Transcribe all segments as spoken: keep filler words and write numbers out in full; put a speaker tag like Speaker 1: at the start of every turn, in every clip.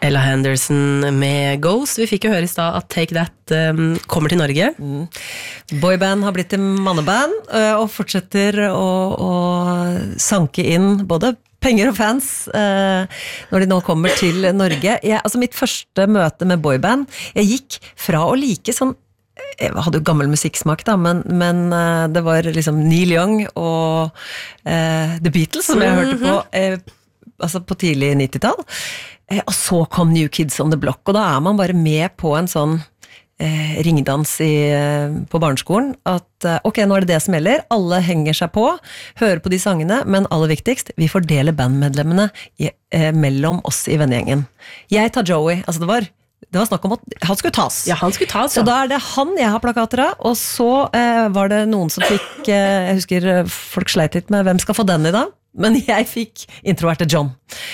Speaker 1: Ella Henderson med Ghost. Vi fikk jo høre i sted at Take That um, kommer til Norge.
Speaker 2: Mm. Boyband har blitt en manneband, og fortsetter å, å sanke inn både penger og fans eh, når de nå kommer til Norge. Jeg, altså mitt første møte med boyband, jeg gikk fra å like sånn, jeg hadde jo gammel musikksmak da, men, men uh, det var liksom Neil Young og uh, The Beatles som jeg hørte på uh, altså på tidlig nittitall, uh, og så kom New Kids on the Block, og da er man bare med på en sånn uh, ringdans i, uh, på barneskolen, at uh, ok, nå er det det som gjelder, alle henger seg på, hører på de sangene, men aller viktigst, vi fordeler bandmedlemmene i, uh, mellom oss i vennegjengen. Jeg tar Joey, altså det var Det var snakk om at han skulle tas.
Speaker 1: Ja, han skulle tas.
Speaker 2: Så da er det han jeg har plakater av, og så eh, var det noen som fikk, eh, jeg husker folk sleit litt med hvem skal få den i dag, men jeg fikk introverte John,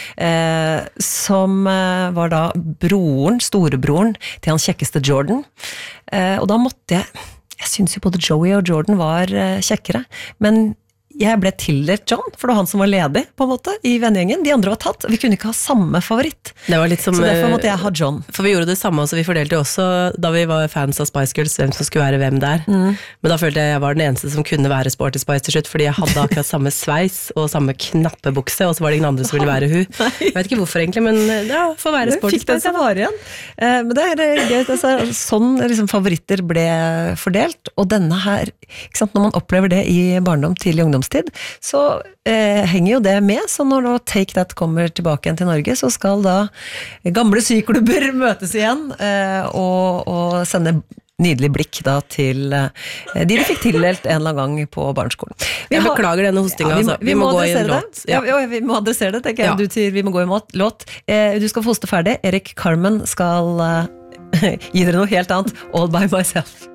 Speaker 2: eh, som eh, var da broren, storebroren til han kjekkeste Jordan, eh, og da måtte jeg, jeg synes jo både Joey og Jordan var eh, kjekkere, men jeg ble tildelt John, for det var han som var ledig på en måte, i vennegjengen. De andre var tatt, vi kunne ikke ha samme favoritt.
Speaker 1: Det var litt som,
Speaker 2: så derfor måtte jeg ha John.
Speaker 1: For vi gjorde det samme, så vi fordelte også, da vi var fans av Spice Girls, hvem som skulle være hvem der. Mm. Men da følte jeg jeg var den eneste som kunne være Sporty Spice til slutt, fordi jeg hadde akkurat samme sveis og samme knappebukse, og så var det ingen andre som ville være hun. Jeg vet ikke hvorfor egentlig, men ja, for å være Sporty Spice.
Speaker 2: Fikk det var igjen. Eh, men det er gøy, altså, sånn liksom, favoritter ble fordelt, og denne her, ikke sant, når man opplever det i barndom, tidlig ungdom, så eh, henger jo det med, så når da Take That kommer tilbake igjen til Norge, så skal da gamle syklubber møtes igjen, eh, og, og sende nydelig blikk da til eh, de de fikk tildelt en eller annen gang på barneskolen. Vi
Speaker 1: Jeg
Speaker 2: har,
Speaker 1: beklager denne hostinga,
Speaker 2: ja, vi,
Speaker 1: altså. Vi, vi må, må gå i en låt.
Speaker 2: Ja. Ja, vi må adressere det, tenker jeg. Ja. Du sier vi må gå i en låt. Eh, du skal få hoste ferdig. Erik Carmen skal eh, gi dere noe helt annet. All by myself.